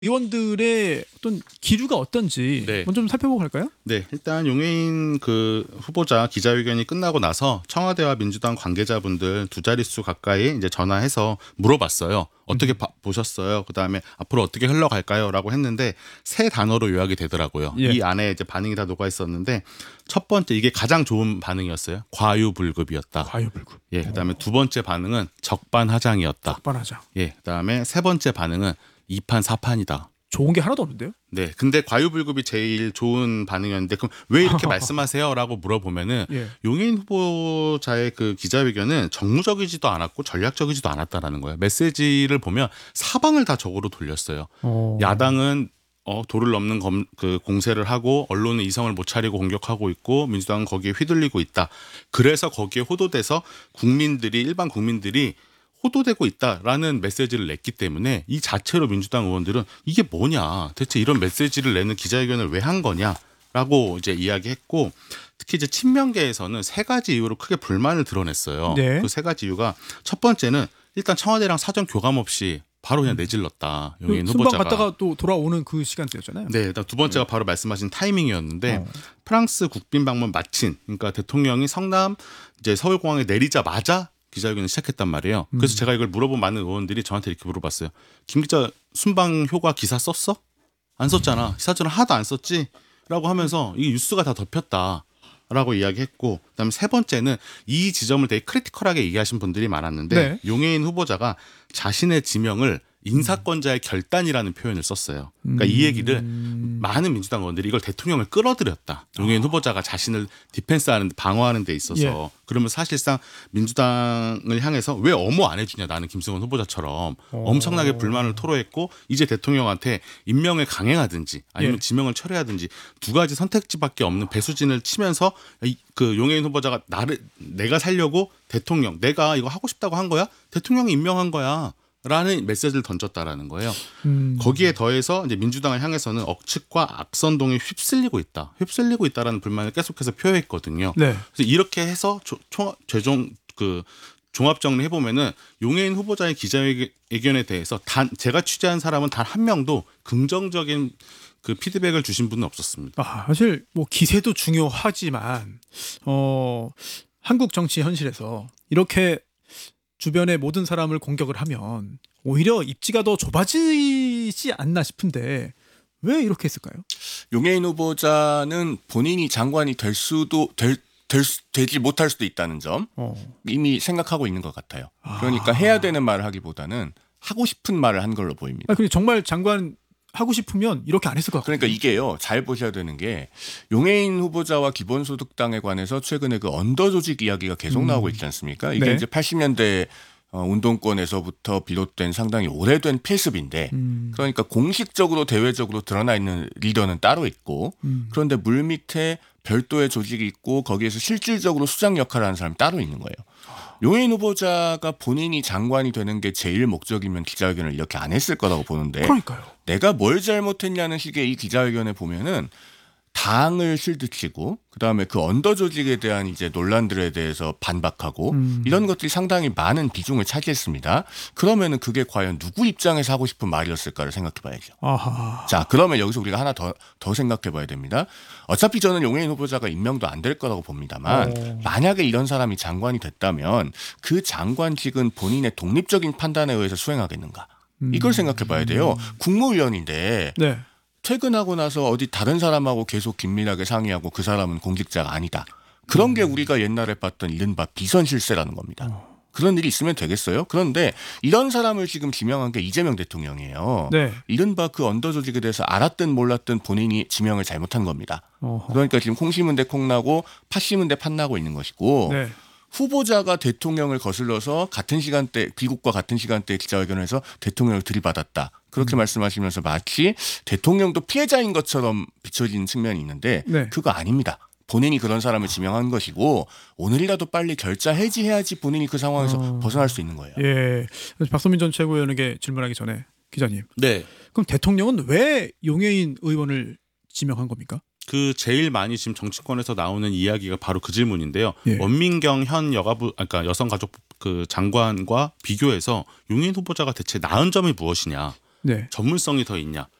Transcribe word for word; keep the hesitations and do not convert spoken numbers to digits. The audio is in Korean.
의원들의 어떤 기류가 어떤지 네. 먼저 좀 살펴보고 갈까요? 네, 일단 용해인 그 후보자 기자회견이 끝나고 나서 청와대와 민주당 관계자분들 두 자릿수 가까이 이제 전화해서 물어봤어요. 어떻게 음. 바, 보셨어요? 그 다음에 앞으로 어떻게 흘러갈까요?라고 했는데 세 단어로 요약이 되더라고요. 예. 이 안에 이제 반응이 다 녹아 있었는데 첫 번째 이게 가장 좋은 반응이었어요. 과유불급이었다. 과유불급. 예, 그다음에 두 번째 반응은 적반하장이었다. 적반하장. 예, 그다음에 세 번째 반응은 이판사판이다. 좋은 게 하나도 없는데요? 네, 근데 과유불급이 제일 좋은 반응이었는데 그럼 왜 이렇게 말씀하세요?라고 물어보면은 예. 용해인 후보자의 그 기자회견은 정무적이지도 않았고 전략적이지도 않았다라는 거예요. 메시지를 보면 사방을 다 적으로 돌렸어요. 어. 야당은 어, 도를 넘는 검, 그 공세를 하고 언론은 이성을 못 차리고 공격하고 있고 민주당은 거기에 휘둘리고 있다. 그래서 거기에 호도돼서 국민들이 일반 국민들이 호도되고 있다라는 메시지를 냈기 때문에 이 자체로 민주당 의원들은 이게 뭐냐, 대체 이런 메시지를 내는 기자회견을 왜 한 거냐라고 이제 이야기했고, 특히 이제 친명계에서는 세 가지 이유로 크게 불만을 드러냈어요. 네. 그 세 가지 이유가 첫 번째는 일단 청와대랑 사전 교감 없이 바로 그냥 내질렀다. 용해인 순방 후보자가. 갔다가 또 돌아오는 그 시간대였잖아요. 네, 일단 두 번째가 바로 말씀하신 타이밍이었는데 어. 프랑스 국빈 방문 마친, 그러니까 대통령이 성남 이제 서울공항에 내리자마자 기자회견을 시작했단 말이에요. 그래서 음. 제가 이걸 물어본 많은 의원들이 저한테 이렇게 물어봤어요. 김 기자 순방 효과 기사 썼어? 안 썼잖아. 기사처럼 하나도 안 썼지? 라고 하면서 이게 뉴스가 다 덮였다. 라고 이야기했고, 그다음에 세 번째는 이 지점을 되게 크리티컬하게 얘기하신 분들이 많았는데 네. 용해인 후보자가 자신의 지명을 인사권자의 결단이라는 표현을 썼어요. 그러니까 음. 이 얘기를 많은 민주당 의원들이 이걸 대통령을 끌어들였다. 용해인 아. 후보자가 자신을 디펜스하는 방어하는 데 있어서 예. 그러면 사실상 민주당을 향해서 왜 엄호 안 해주냐, 나는 김승원 후보자처럼 어. 엄청나게 불만을 토로했고 이제 대통령한테 임명을 강행하든지 아니면 예. 지명을 철회하든지 두 가지 선택지밖에 없는 배수진을 치면서 이- 그 용해인 후보자가 나를 내가 살려고 대통령 내가 이거 하고 싶다고 한 거야? 대통령이 임명한 거야. 라는 메시지를 던졌다라는 거예요. 음. 거기에 더해서 이제 민주당을 향해서는 억측과 악선동에 휩쓸리고 있다, 휩쓸리고 있다라는 불만을 계속해서 표했거든요. 네. 그래서 이렇게 해서 조, 총, 최종 그 종합 정리 해보면은 용해인 후보자의 기자회견에 대해서 단 제가 취재한 사람은 단 한 명도 긍정적인 그 피드백을 주신 분은 없었습니다. 아, 사실 뭐 기세도 중요하지만 어, 한국 정치 현실에서 이렇게 주변의 모든 사람을 공격을 하면 오히려 입지가 더 좁아지지 않나 싶은데 왜 이렇게 했을까요? 용해인 후보자는 본인이 장관이 될 수도 될, 될 수- 되지 못할 수도 있다는 점 어. 이미 생각하고 있는 것 같아요. 아. 그러니까 해야 되는 말을 하기보다는 하고 싶은 말을 한 걸로 보입니다. 아, 근데 정말 장관 하고 싶으면 이렇게 안 했을 것 같아요. 그러니까 이게요, 잘 보셔야 되는 게 용해인 후보자와 기본소득당에 관해서 최근에 그 언더 조직 이야기가 계속 음. 나오고 있지 않습니까? 이게 네. 이제 팔십 년대 어, 운동권에서부터 비롯된 상당히 오래된 필습인데, 음. 그러니까 공식적으로 대외적으로 드러나 있는 리더는 따로 있고, 음. 그런데 물 밑에 별도의 조직이 있고 거기에서 실질적으로 수장 역할을 하는 사람이 따로 있는 거예요. 용해인 후보자가 본인이 장관이 되는 게 제일 목적이면 기자회견을 이렇게 안 했을 거라고 보는데, 그러니까요. 내가 뭘 잘못했냐는 식의 이 기자회견에 보면은 당을 실드치고 그다음에 그 언더 조직에 대한 이제 논란들에 대해서 반박하고 음. 이런 것들이 상당히 많은 비중을 차지했습니다. 그러면은 그게 과연 누구 입장에서 하고 싶은 말이었을까를 생각해 봐야죠. 아하. 자, 그러면 여기서 우리가 하나 더, 더 생각해 봐야 됩니다. 어차피 저는 용해인 후보자가 임명도 안 될 거라고 봅니다만, 어. 만약에 이런 사람이 장관이 됐다면 그 장관직은 본인의 독립적인 판단에 의해서 수행하겠는가? 이걸 생각해 봐야 돼요. 국무위원인데 네. 퇴근하고 나서 어디 다른 사람하고 계속 긴밀하게 상의하고 그 사람은 공직자가 아니다. 그런 게 우리가 옛날에 봤던 이른바 비선실세라는 겁니다. 그런 일이 있으면 되겠어요? 그런데 이런 사람을 지금 지명한 게 이재명 대통령이에요. 네. 이른바 그 언더 조직에 대해서 알았든 몰랐든 본인이 지명을 잘못한 겁니다. 어허. 그러니까 지금 콩 심은 데 콩 나고 팥 심은 데 팥 나고 있는 것이고, 네. 후보자가 대통령을 거슬러서 같은 시간대, 귀국과 같은 시간대에 기자회견을 해서 대통령을 들이받았다. 그렇게 음. 말씀하시면서 마치 대통령도 피해자인 것처럼 비춰지는 측면이 있는데, 네. 그거 아닙니다. 본인이 그런 사람을 지명한 것이고 오늘이라도 빨리 결자 해지해야지 본인이 그 상황에서 어. 벗어날 수 있는 거예요. 예. 박선민 전 최고위원에게 질문하기 전에 기자님. 네. 그럼 대통령은 왜 용해인 의원을 지명한 겁니까? 그 제일 많이 지금 정치권에서 나오는 이야기가 바로 그 질문인데요. 예. 원민경 현 여가부, 그러니까 여성가족 그 장관과 비교해서 용해인 후보자가 대체 나은 점이 무엇이냐? 네. 전문성이 더 있냐?